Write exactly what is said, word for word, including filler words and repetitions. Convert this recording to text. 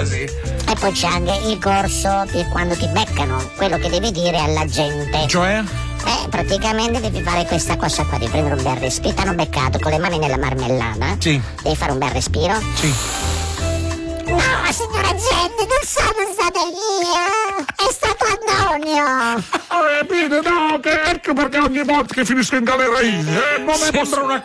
sì. E poi c'è anche il corso per quando ti beccano, quello che devi dire alla gente. Cioè? Eh, praticamente devi fare questa cosa qua, devi prendere un bel respiro, ti hanno beccato con le mani nella marmellata. Sì. Devi fare un bel respiro. Sì. No, signora gente, non sono stata io, è stato Antonio. Eh, Pete, no, che ecco perché ogni volta che finisco in galleria, eh, non mi Sì, prendono a